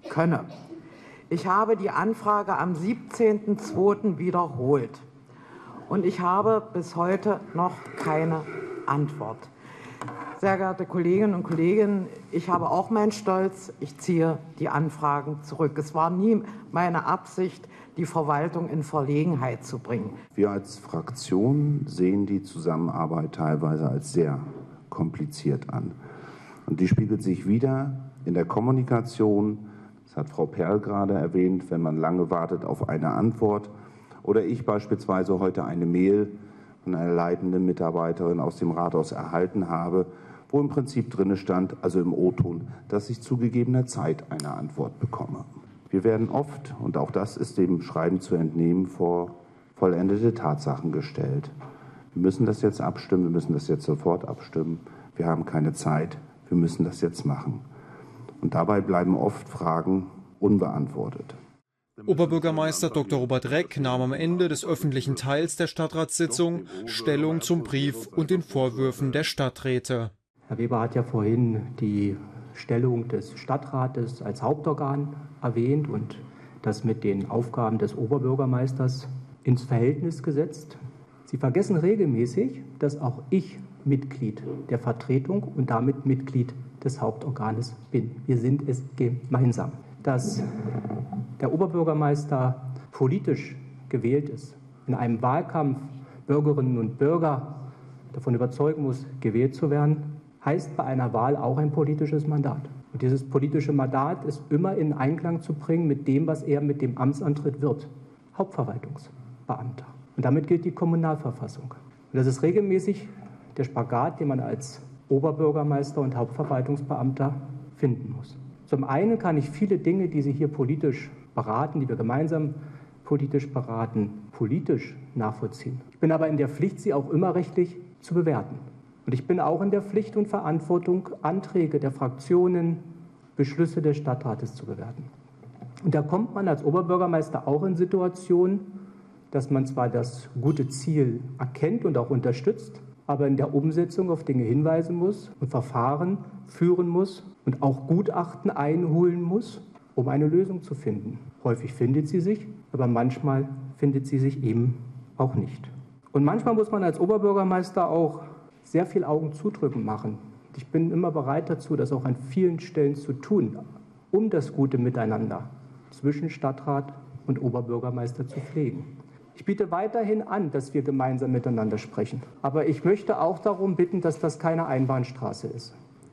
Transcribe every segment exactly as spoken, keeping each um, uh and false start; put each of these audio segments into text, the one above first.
könne. Ich habe die Anfrage am siebzehnten zweiten wiederholt und ich habe bis heute noch keine Antwort. Sehr geehrte Kolleginnen und Kollegen, ich habe auch meinen Stolz. Ich ziehe die Anfragen zurück. Es war nie meine Absicht, die Verwaltung in Verlegenheit zu bringen. Wir als Fraktion sehen die Zusammenarbeit teilweise als sehr kompliziert an. Und die spiegelt sich wieder in der Kommunikation. Das hat Frau Perl gerade erwähnt, wenn man lange wartet auf eine Antwort. Oder ich beispielsweise heute eine Mail von einer leitenden Mitarbeiterin aus dem Rathaus erhalten habe, wo im Prinzip drin stand, also im O-Ton, dass ich zu gegebener Zeit eine Antwort bekomme. Wir werden oft, und auch das ist dem Schreiben zu entnehmen, vor vollendete Tatsachen gestellt. Wir müssen das jetzt abstimmen, wir müssen das jetzt sofort abstimmen. Wir haben keine Zeit, wir müssen das jetzt machen. Und dabei bleiben oft Fragen unbeantwortet. Oberbürgermeister Doktor Robert Reck nahm am Ende des öffentlichen Teils der Stadtratssitzung Stellung zum Brief und den Vorwürfen der Stadträte. Herr Weber hat ja vorhin die Stellung des Stadtrates als Hauptorgan erwähnt und das mit den Aufgaben des Oberbürgermeisters ins Verhältnis gesetzt. Sie vergessen regelmäßig, dass auch ich Mitglied der Vertretung und damit Mitglied des Hauptorganes bin. Wir sind es gemeinsam. Dass der Oberbürgermeister politisch gewählt ist, in einem Wahlkampf Bürgerinnen und Bürger davon überzeugen muss, gewählt zu werden, heißt bei einer Wahl auch ein politisches Mandat. Und dieses politische Mandat ist immer in Einklang zu bringen mit dem, was er mit dem Amtsantritt wird. Hauptverwaltungsbeamter. Und damit gilt die Kommunalverfassung. Und das ist regelmäßig der Spagat, den man als Oberbürgermeister und Hauptverwaltungsbeamter finden muss. Zum einen kann ich viele Dinge, die Sie hier politisch beraten, die wir gemeinsam politisch beraten, politisch nachvollziehen. Ich bin aber in der Pflicht, sie auch immer rechtlich zu bewerten. Und ich bin auch in der Pflicht und Verantwortung, Anträge der Fraktionen, Beschlüsse des Stadtrates zu bewerten. Und da kommt man als Oberbürgermeister auch in Situationen, dass man zwar das gute Ziel erkennt und auch unterstützt, aber in der Umsetzung auf Dinge hinweisen muss und Verfahren führen muss und auch Gutachten einholen muss, um eine Lösung zu finden. Häufig findet sie sich, aber manchmal findet sie sich eben auch nicht. Und manchmal muss man als Oberbürgermeister auch sehr viel Augen zudrücken machen. Ich bin immer bereit dazu, das auch an vielen Stellen zu tun, um das gute Miteinander zwischen Stadtrat und Oberbürgermeister zu pflegen. Ich biete weiterhin an, dass wir gemeinsam miteinander sprechen. Aber ich möchte auch darum bitten, dass das keine Einbahnstraße ist.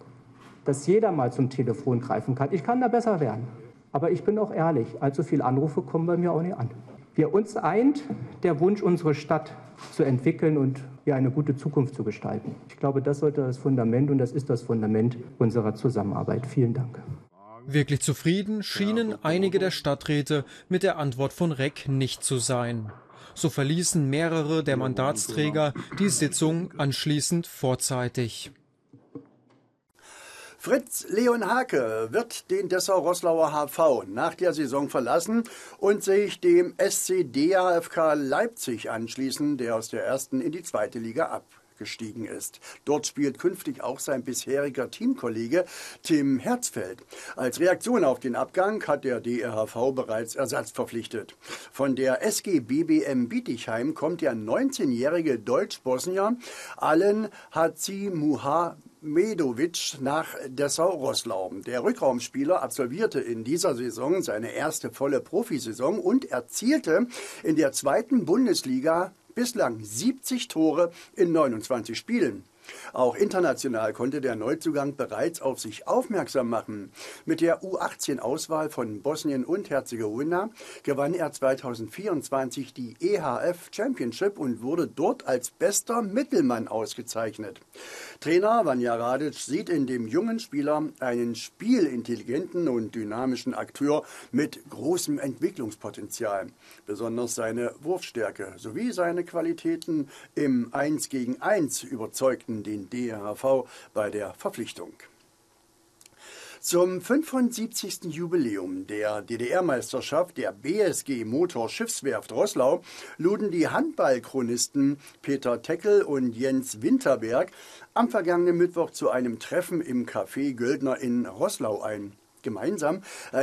Dass jeder mal zum Telefon greifen kann. Ich kann da besser werden. Aber ich bin auch ehrlich, allzu viele Anrufe kommen bei mir auch nicht an. Wir uns eint der Wunsch, unsere Stadt zu entwickeln und ja, eine gute Zukunft zu gestalten. Ich glaube, das sollte das Fundament und das ist das Fundament unserer Zusammenarbeit. Vielen Dank. Wirklich zufrieden schienen einige der Stadträte mit der Antwort von Reck nicht zu sein. So verließen mehrere der Mandatsträger die Sitzung anschließend vorzeitig. Fritz Leon Hake wird den Dessau-Roßlauer H V nach der Saison verlassen und sich dem S C D H F K Leipzig anschließen, der aus der ersten in die zweite Liga abgestiegen ist. Dort spielt künftig auch sein bisheriger Teamkollege Tim Herzfeld. Als Reaktion auf den Abgang hat der D R H V bereits Ersatz verpflichtet. Von der S G B B M Bietigheim kommt der neunzehnjährige Deutsch-Bosnier Alen Hadzimuha Medovic nach Dessau-Roßlau. Der Rückraumspieler absolvierte in dieser Saison seine erste volle Profisaison und erzielte in der zweiten Bundesliga bislang siebzig Tore in neunundzwanzig Spielen. Auch international konnte der Neuzugang bereits auf sich aufmerksam machen. Mit der U achtzehn Auswahl von Bosnien und Herzegowina gewann er zweitausendvierundzwanzig die E H F Championship und wurde dort als bester Mittelmann ausgezeichnet. Trainer Vanja Radic sieht in dem jungen Spieler einen spielintelligenten und dynamischen Akteur mit großem Entwicklungspotenzial. Besonders seine Wurfstärke sowie seine Qualitäten im eins gegen eins überzeugten den D R H V bei der Verpflichtung. Zum fünfundsiebzigsten Jubiläum der D D R-Meisterschaft der B S G Motor Schiffswerft Roßlau luden die Handballchronisten Peter Teckel und Jens Winterberg am vergangenen Mittwoch zu einem Treffen im Café Göldner in Roßlau ein. Gemeinsam